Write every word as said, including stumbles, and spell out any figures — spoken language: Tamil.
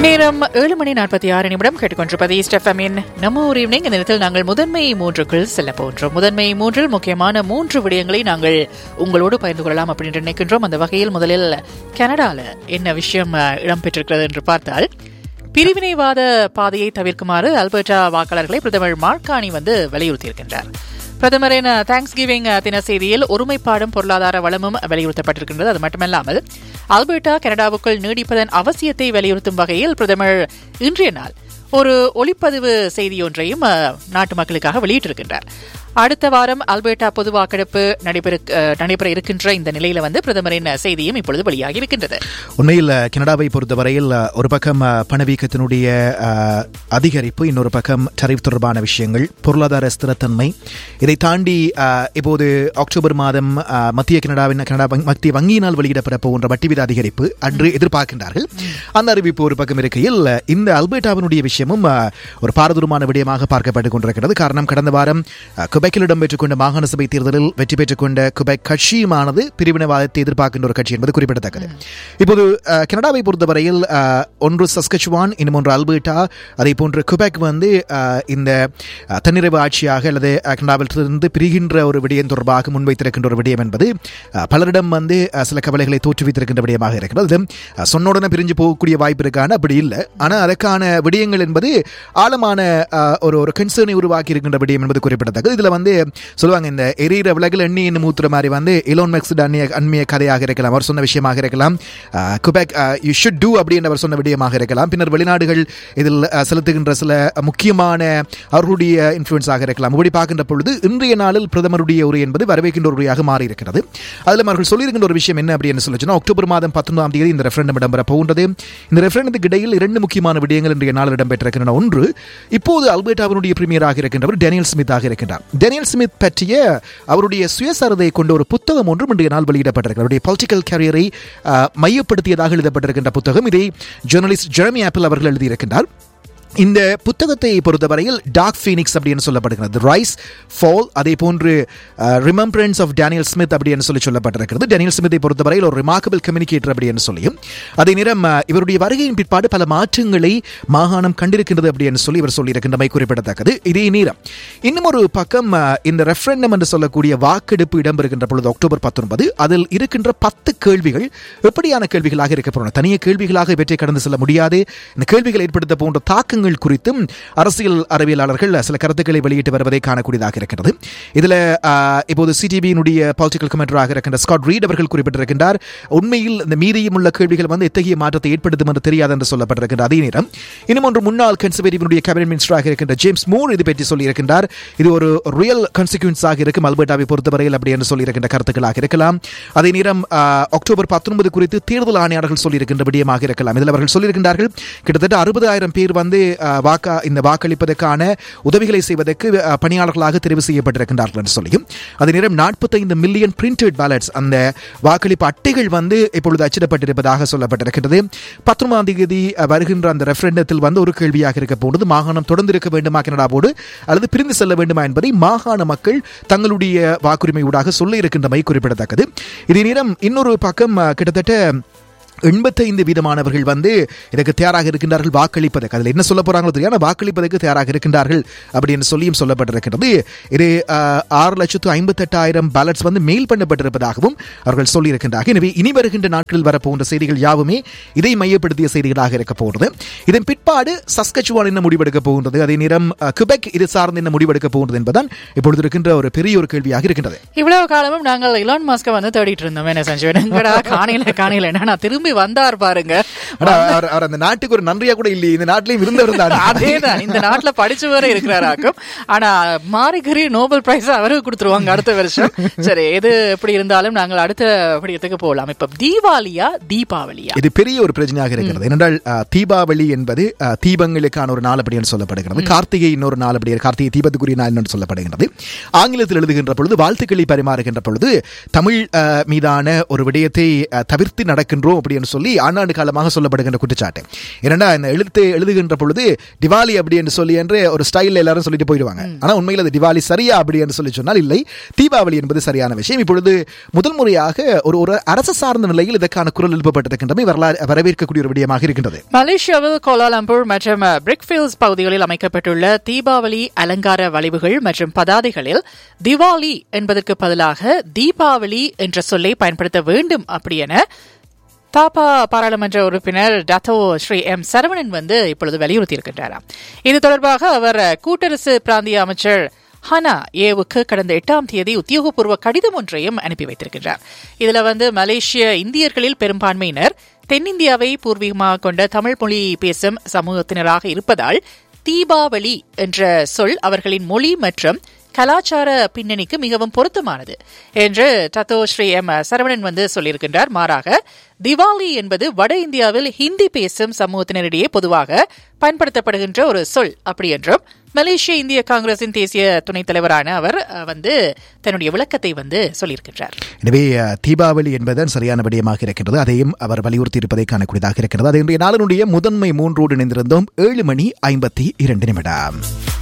நேரம் ஏழு மணி நாற்பத்தி ஆறு நிமிடம் கேட்டுக்கொண்டிருப்பது ஸ்டெஃபமின் நம்ம ஒரு ஈவினிங். இந்த நேரத்தில் நாங்கள் முதன்மை மூன்றுக்குள் செல்ல போன்றோம். முதன்மை மூன்றில் முக்கியமான மூன்று விடயங்களை நாங்கள் உங்களோடு பகிர்ந்து கொள்ளலாம் அப்படின்னு நினைக்கின்றோம். அந்த வகையில் முதலில் கனடால என்ன விஷயம் இடம்பெற்றிருக்கிறது என்று பார்த்தால், பிரிவினைவாத பாதையை தவிர்க்குமாறு அல்பர்டா வாக்காளர்களை பிரதமர் மார்கானி வந்து வலியுறுத்தியிருக்கின்றார். பிரதமரின் தேங்க்ஸ் கிவிங் தின செய்தியில் ஒருமைப்பாடும் பொருளாதார வளமும் வலியுறுத்தப்பட்டிருக்கின்றது. அது மட்டுமல்லாமல் அல்பர்டா கனடாவுக்குள் நீடிப்பதன் அவசியத்தை வலியுறுத்தும் வகையில் பிரதமர் இன்றைய நாள் ஒரு ஒளிப்பதிவு செய்தியொன்றையும் நாட்டு மக்களுக்காக வெளியிட்டிருக்கின்றார். அடுத்த வாரம் அல்பர்டா பொது வாக்கெடுப்பு நடைபெற நடைபெற இருக்கின்ற இந்த நிலையில வந்து பிரதமரின் செய்தியும் இப்பொழுது வெளியாகி இருக்கின்றது. உண்மையில் கனடாவை பொறுத்தவரையில் ஒரு பக்கம் பணவீக்கத்தினுடைய அதிகரிப்பு, இன்னொரு பக்கம் டரிஃப் தொடர்பான விஷயங்கள், பொருளாதார ஸ்திரத்தன்மை, இதை தாண்டி இப்போது அக்டோபர் மாதம் மத்திய கனடாவின் கனடா மத்திய வங்கியினால் வெளியிடப்பட போகின்ற வட்டி வீத அதிகரிப்பு அன்று எதிர்பார்க்கின்றார்கள். அந்த அறிவிப்பு ஒரு பக்கம் இருக்கையில் இந்த அல்பர்டாவினுடைய விஷயமும் ஒரு பாரதூரமான விடயமாக பார்க்கப்பட்டுக் கொண்டிருக்கிறது. காரணம், கடந்த வாரம் குபெக்கில் இடம்பெற்றுக் கொண்ட மாகாண சபை தேர்தலில் வெற்றி பெற்றுக் கொண்ட குபெக் கட்சியுமானது பிரிவினைவாதத்தை எதிர்பார்க்கின்ற ஒரு கட்சி என்பது குறிப்பிடத்தக்கது. இப்போது கனடாவை பொறுத்தவரையில் ஒன்று சஸ்கச்சுவான், இன்னும் ஒன்று அல்பர்டா, அதே போன்று குபெக் வந்து இந்த தன்னிறைவு ஆட்சியாக அல்லது கனடாவிலிருந்து பிரிகின்ற ஒரு விடயம் தொடர்பாக முன்வைத்திருக்கின்ற ஒரு விடயம் என்பது பலரிடம் வந்து சில கவலைகளை தோற்றுவித்திருக்கின்ற விடயமாக இருக்கிறது. சொன்னோடனே பிரிஞ்சு போகக்கூடிய வாய்ப்பு இருக்கான அப்படி இல்லை. ஆனால் அதற்கான விடயங்கள் என்பது ஆழமான ஒரு ஒரு கன்சர்னை உருவாக்கி இருக்கின்ற விடயம் என்பது குறிப்பிடத்தக்கது. இதுல வந்து சொல்லுவாங்க, இந்த எரியிற விலகில் எண்ணி இன்னும் மூத்துற மாதிரி வந்து எலோன் மஸ்க் அண்மைய கதையாக இருக்கலாம், அவர் சொன்ன விஷயமாக இருக்கலாம், குபெக் யூ ஷுட் டூ அப்படின்னு அவர் சொன்ன விடயமாக இருக்கலாம், பின்னர் வெளிநாடுகள் இதில் செலுத்துகின்ற சில முக்கியமான அவர்களுடைய இன்ஃப்ளூயன்ஸாக இருக்கலாம். இப்படி பார்க்கின்ற பொழுது இன்றைய நாளில் பிரதமருடைய உரை என்பது வரவேற்கின்ற ஒரு உரையாக மாறி இருக்கிறது. அதில் அவர்கள் சொல்லியிருக்கின்ற ஒரு விஷயம் என்ன அப்படின்னு சொல்லிச்சுன்னா, அக்டோபர் மாதம் பத்தொன்பதாம் தேதி இந்த ரெஃபரண்டம் இடம்பெற போகின்றது. இந்த ரெஃபரண்டத்துக்கு இடையில் இரண்டு முக்கியமான விடயங்கள் இன்றைய நாளில் இடம்பெற்றிருக்கின்றன. ஒன்று, இப்போது அல்பர்டாவினுடைய பிரீமியராக இருக்கின்றவர் டேனியல் ஸ்மித்தாக இருக்கின்றார். டேனியல் ஸ்மித் பற்றிய அவருடைய சுயசரிதை கொண்ட ஒரு புத்தகம் ஒன்றும் இன்றைய நாள் வெளியிடப்பட்டிருக்கிறது. அவருடைய பொலிட்டிக்கல் கேரியரை மையப்படுத்தியதாக எழுதப்பட்டிருக்கின்ற புத்தகம். இதை ஜெர்னலிஸ்ட் ஜெரமி ஆப்பிள் அவர்கள் எழுதியிருக்கின்றார். இந்த புத்தகத்தை பொறுத்தவரையில் டார்க் ஃபீனிக்ஸ் அப்படின்னு சொல்லப்படுகிறது, ரைஸ் ஃபால், அதே போன்று ரிமெம்பரன்ஸ் ஆஃப் டேனியல் ஸ்மித் அப்படின்னு சொல்லி சொல்லப்பட்டிருக்கிறது. டேனியல் ஸ்மித்தை பொறுத்தவரையில் ஒரு ரிமார்க்கபிள் கம்யூனிகேட்டர் அப்படின்னு சொல்லியும், அதே நேரம் இவருடைய வருகையின் பிற்பாடு பல மாற்றங்களை மாகாணம் கண்டிருக்கின்றது அப்படின்னு சொல்லி இவர் சொல்லியிருக்கின்றமை குறிப்பிடத்தக்கது. இதே நேரம் இன்னும் ஒரு பக்கம் இந்த ரெஃபரண்டம் என்று சொல்லக்கூடிய வாக்கெடுப்பு இடம்பெறுகின்ற பொழுது அக்டோபர் பத்தொன்பது, அதில் இருக்கின்ற பத்து கேள்விகள் எப்படியான கேள்விகளாக இருக்க போறோம், தனிய கேள்விகளாக இவற்றை கடந்து செல்ல முடியாது. இந்த கேள்விகள் ஏற்படுத்த போன்ற தாக்கங்கள் குறித்தும் அரசியல் அறிவியலாளர்கள் சில கருத்துக்களை வெளியிட்டு வருவதை காணக்கூடியதாக இருக்கிறது. இதில் இப்போது சிடிபியினுடைய பொலிட்டிக்கல் கமெண்டராக இருக்கின்ற ஸ்காட் ரீட் அவர்கள் குறிப்பிட்டிருக்கின்றார், உண்மையில் இந்த மீதியும் உள்ள கேள்விகள் வந்து எத்தகைய மாற்றத்தை ஏற்படுத்தும் என்று தெரியாது என்று சொல்லப்பட்டிருக்கின்ற அதே நேரம் இன்னும் ஒன்று முன்னாள் கன்சர்வேட்டிவ் கேபினட் மினிஸ்டராக இருக்கின்ற ஜேம்ஸ் மூர் இது பற்றி சொல்லியிருக்கின்றார். இது ஒரு ரியல் கான்சிக்வன்ஸாக இருக்கும் அல்பர்டாவை பொறுத்தவரையில் அப்படி என்று சொல்லியிருக்கின்ற கருத்துக்களாக இருக்கலாம். அதே நேரம் அக்டோபர் பத்தொன்பது குறித்து தேர்தல் ஆணையாளர்கள் சொல்லியிருக்கின்ற விடயமாக இருக்கலாம். இதில் அவர்கள் சொல்லியிருக்கின்றார்கள், கிட்டத்தட்ட அறுபதாயிரம் பேர் வந்து வாக்கா இந்த வாக்களிப்பதற்கான உதவிகளை செய்வதற்கு பணியாளர்களாக தெரிவு செய்யப்பட்டிருக்கின்றார்கள் என்று சொல்லியும், அதே நேரம் நாற்பத்தைந்து மில்லியன் பிரிண்டட் பேலட்ஸ், அந்த வாக்களிப்பு அட்டைகள் வந்து இப்பொழுது அச்சிடப்பட்டிருப்பதாக சொல்லப்பட்டிருக்கிறது. பத்தொன்பதாம் தேதி வருகின்ற அந்த ரெஃபரண்டத்தில் வந்து ஒரு கேள்வியாக இருக்க போனது, மாகாணம் தொடர்ந்து இருக்க வேண்டுமா கனடாவோடு அல்லது பிரிந்து செல்ல வேண்டுமா என்பதை மாகாண மக்கள் தங்களுடைய வாக்குரிமை ஊடாக சொல்ல இருக்கின்றமை குறிப்பிடத்தக்கது. இதே நேரம் இன்னொரு பக்கம் கிட்டத்தட்ட எண்பத்தைந்து வீதமானவர்கள் வந்து இதற்கு தயாராக இருக்கின்றார்கள் வாக்களிப்பதற்கு. அதில் என்ன சொல்ல போறாங்களோ தெரியாது, வாக்களிப்பதற்கு தயாராக இருக்கின்றார்கள் அப்படின்னு சொல்லியும் சொல்லப்பட்டிருக்கிறது. இது ஆறு லட்சத்து ஐம்பத்தி எட்டாயிரம் பேலட்ஸ் வந்து மெயில் பண்ணப்பட்டிருப்பதாகவும் அவர்கள் சொல்லியிருக்கின்றார்கள். எனவே இனி வருகின்ற நாட்களில் வரப்போன்ற செய்திகள் யாவுமே இதை மையப்படுத்திய செய்திகளாக இருக்க போகிறது. இதன் பிற்பாடு சஸ்கச்சுவான் என்ன முடிவெடுக்க போகின்றது, அதே நேரம் குபெக் இது சார்ந்து என்ன முடிவெடுக்க போகின்றது என்பதுதான் இப்பொழுது இருக்கின்ற ஒரு பெரிய ஒரு கேள்வியாக இருக்கின்றது. இவ்வளவு காலமும் நாங்கள் எலான் மஸ்கை வந்து தேடிட்டு இருந்தோம், என்ன செஞ்சு காணையில காணையில என்ன திரும்பி வந்தார் பாருங்க. அவர் அந்த நாட்டுக்கு ஒரு நன்றியா கூட இல்லையே, இந்த நாட்டிலையும் இருந்தவர். அதேதான், இந்த நாட்டுல படிச்சு வேற இருக்கிறாராக்கும். ஆனா மாரிகரி நோபல் பிரைஸ் அவருக்கு கொடுத்துருவாங்க அடுத்த வருஷம். சரி, எது எப்படி இருந்தாலும் நாங்கள் அடுத்த படியத்துக்கு போகலாம். இப்ப தீபாவளியா தீபாவளியா, இது பெரிய ஒரு பிரச்சனையாக இருக்கிறது. ஏனென்றால் தீபாவளி என்பது தீபங்களுக்கான ஒரு நாள் அப்படின்னு சொல்லப்படுகிறது. கார்த்திகை இன்னொரு நாள் அப்படி, கார்த்திகை தீபத்துக்குரிய நாள் என்று சொல்லப்படுகிறது. ஆங்கிலத்தில் எழுதுகின்ற பொழுது, வாழ்த்துக்களை பரிமாறுகின்ற பொழுது தமிழ் மீதான ஒரு விடயத்தை தவிர்த்து நடக்கின்றோம் அப்படின்னு சொல்லி ஆண்டாண்டு காலமாக சொல்லப்படுகின்ற குற்றச்சாட்டு. ஏன்னா இந்த எழுத்து எழுதுகின்ற பொழுது திவாலி அப்படி என்று சொல்லி என்று ஒரு ஸ்டைலில் எல்லாரும் சொல்லிட்டு போயிடுவாங்க. ஆனால் உண்மையில் அது திவாலி சரியா அப்படி என்று சொல்லி சொன்னால் இல்லை, தீபாவளி என்பது சரியான விஷயம். இப்பொழுது முதல் முறையாக ஒரு ஒரு அரசு சார்ந்த நிலையில் இதற்கான குரல் எழுப்பப்பட்டிருக்கின்றமை வரலாறு வரவேற்கக்கூடிய ஒரு விடயமாக இருக்கின்றது. மலேசியாவில் கோலாலம்பூர் மற்றும் பிரிக்ஃபீல்ட்ஸ் பகுதிகளில் அமைக்கப்பட்டுள்ள தீபாவளி அலங்கார வளைவுகள் மற்றும் பதாதைகளில் திவாலி என்பதற்கு பதிலாக தீபாவளி என்ற சொல்லை பயன்படுத்த வேண்டும் அப்படி என தாப்பா பாராளுமன்ற உறுப்பினர் டத்தோ ஸ்ரீ எம் சரவணன் வந்து இப்பொழுது வலியுறுத்தியிருக்கின்றாராம். இது தொடர்பாக அவர் கூட்டரசு பிராந்திய அமைச்சர் ஹனா ஏவுக்கு கடந்த எட்டாம் தேதி உத்தியோகபூர்வ கடிதம் ஒன்றையும் அனுப்பி வைத்திருக்கின்றார். இதுல வந்து மலேசிய இந்தியர்களில் பெரும்பான்மையினர் தென்னிந்தியாவை பூர்வீகமாக கொண்ட தமிழ் மொழி பேசும் சமூகத்தினராக இருப்பதால் தீபாவளி என்ற சொல் அவர்களின் மொழி மற்றும் கலாச்சார பின்னணிக்கு மிகவும் பொருத்தமானது என்று டத்தோ ஸ்ரீ எம் சரவணன் வந்து சொல்லியிருக்கின்றார். மாறாக திவாலி என்பது வட இந்தியாவில் ஹிந்தி பேசும் சமூகத்தினரிடையே பொதுவாக பயன்படுத்தப்படுகின்ற ஒரு சொல் அப்படி என்றும் மலேசிய இந்திய காங்கிரசின் தேசிய துணைத் தலைவரான அவர் வந்து தன்னுடைய விளக்கத்தை வந்து சொல்லியிருக்கின்றார். எனவே தீபாவளி என்பதன் சரியான விடயமாக இருக்கின்றது, அதையும் அவர் வலியுறுத்தி இருப்பதை காணக்கூடியதாக இருக்கிறது. அது இன்றைய நாளினுடைய முதன்மை மூன்றோடு இணைந்திருந்தோம். ஏழு மணி ஐம்பத்தி இரண்டு நிமிடம்.